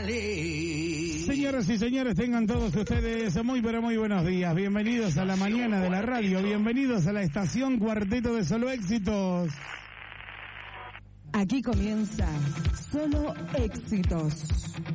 Señoras y señores, tengan todos ustedes muy pero muy buenos días. Bienvenidos a la mañana de la radio. Bienvenidos a la estación Cuarteto de Solo Éxitos. Aquí comienza Solo Éxitos.